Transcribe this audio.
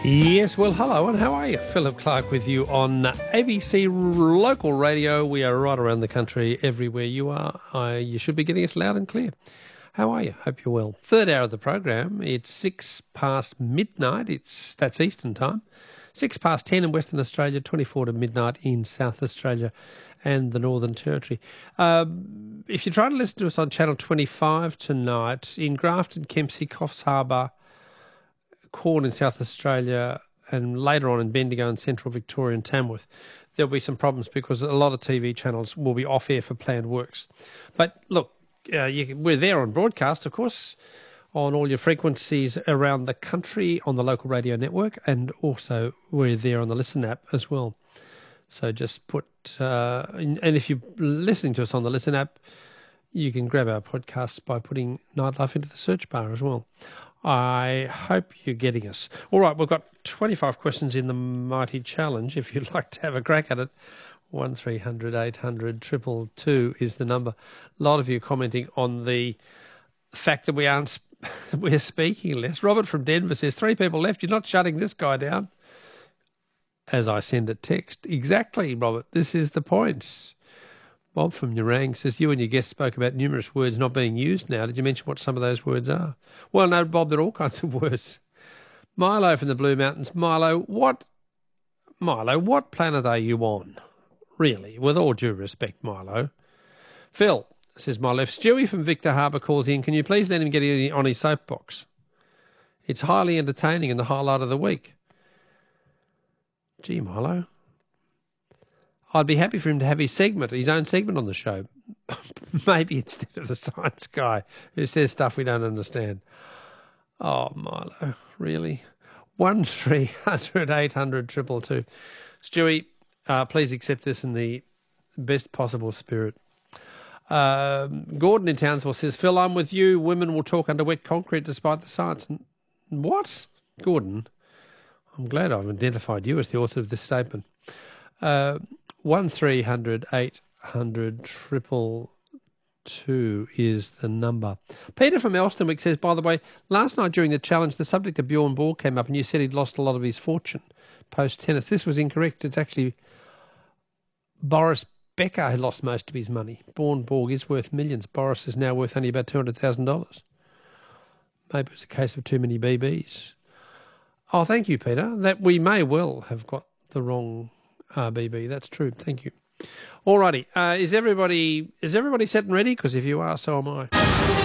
Yes, well, hello, and how are you? Philip Clark with you on ABC Local Radio. We are right around the country, everywhere you are. You should be getting us loud and clear. How are you? Hope you're well. Third hour of the program. It's 6 past midnight. That's Eastern time. 6 past 10 in Western Australia, 24 to midnight in South Australia and the Northern Territory. If you're trying to listen to us on Channel 25 tonight, in Grafton, Kempsey, Coffs Harbour, Corn in South Australia, and later on in Bendigo and Central Victoria and Tamworth, there'll be some problems because a lot of TV channels will be off air for planned works. But look, we're there on broadcast, of course, on all your frequencies around the country on the local radio network, and also we're there on the Listen app as well. So just put, and if you're listening to us on the Listen app, you can grab our podcasts by putting Nightlife into the search bar as well. I hope you're getting us. All right, we've got 25 questions in the Mighty Challenge. If you'd like to have a crack at it, 1300 800 222 is the number. A lot of you commenting on the fact that we're speaking less. Robert from Denver says, 3 people left. You're not shutting this guy down. As I send a text. Exactly, Robert. This is the point. Bob from Nerang says, you and your guest spoke about numerous words not being used now. Did you mention what some of those words are? Well, no, Bob, there are all kinds of words. Milo from the Blue Mountains. Milo, what planet are you on? Really, with all due respect, Milo. Phil, says my left. Stewie from Victor Harbour calls in. Can you please let him get on his soapbox? It's highly entertaining and the highlight of the week. Gee, Milo. I'd be happy for him to have his own segment on the show. Maybe instead of the science guy who says stuff we don't understand. Oh, Milo, really? 1300 800 222. Stewie, please accept this in the best possible spirit. Gordon in Townsville says, Phil, I'm with you. Women will talk under wet concrete despite the science. What? Gordon, I'm glad I've identified you as the author of this statement. 1300 800 222 is the number. Peter from Elstonwick says, by the way, last night during the challenge, the subject of Bjorn Borg came up and you said he'd lost a lot of his fortune post-tennis. This was incorrect. It's actually Boris Becker who lost most of his money. Bjorn Borg is worth millions. Boris is now worth only about $200,000. Maybe it was a case of too many BBs. Oh, thank you, Peter. That we may well have got the wrong RBB. That's true. Thank you. All righty. Is everybody set and ready? Because if you are, so am I.